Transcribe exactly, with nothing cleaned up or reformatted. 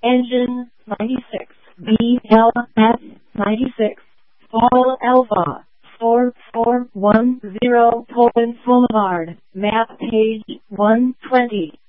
Engine ninety-six. B L S ninety-six. Fall Alpha. four four one zero Poland Boulevard. Map page one twenty.